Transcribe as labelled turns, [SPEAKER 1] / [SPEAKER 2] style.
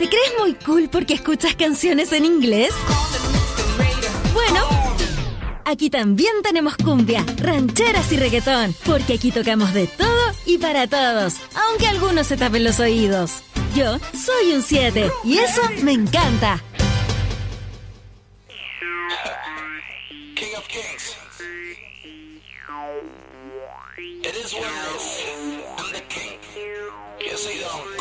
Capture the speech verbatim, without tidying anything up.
[SPEAKER 1] ¿Te crees muy cool porque escuchas canciones en inglés? Bueno, aquí también tenemos cumbia, rancheras y reggaetón, porque aquí tocamos de todo y para todos, aunque algunos se tapen los oídos. Yo soy un siete y eso me encanta.
[SPEAKER 2] King of Kings. It is what it is. I'm the king. Yes, I don't.